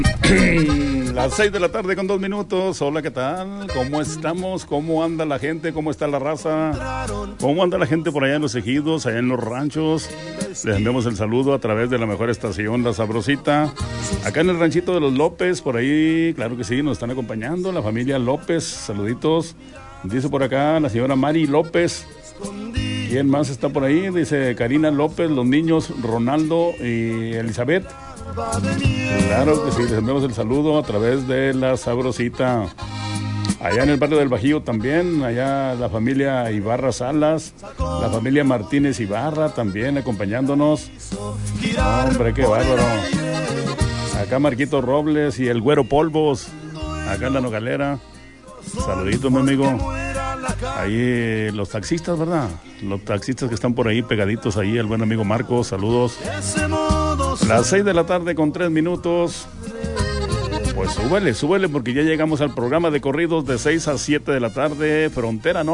Las 6 de la tarde con 2 minutos. Hola, ¿qué tal? ¿Cómo estamos? ¿Cómo anda la gente? ¿Cómo está la raza? ¿Cómo anda la gente por allá en los ejidos, allá en los ranchos? Les enviamos el saludo a través de la mejor estación, La Sabrosita. Acá en el ranchito de los López, por ahí, claro que sí, nos están acompañando la familia López. Saluditos. Dice por acá la señora Mari López. ¿Quién más está por ahí? Dice Karina López, los niños Ronaldo y Elizabeth. Claro que sí, les enviamos el saludo a través de La Sabrosita. Allá en el barrio del Bajío también, allá la familia Ibarra Salas, la familia Martínez Ibarra también acompañándonos. Hombre, qué bárbaro. Acá Marquito Robles y el Güero Polvos, acá en la Nogalera. Saluditos, mi amigo. Ahí los taxistas, ¿verdad? Los taxistas que están por ahí pegaditos ahí, el buen amigo Marcos, saludos. Las 6 de la tarde con 3 minutos. Pues súbele porque ya llegamos al programa de corridos de 6 a 7 de la tarde, Frontera Norte.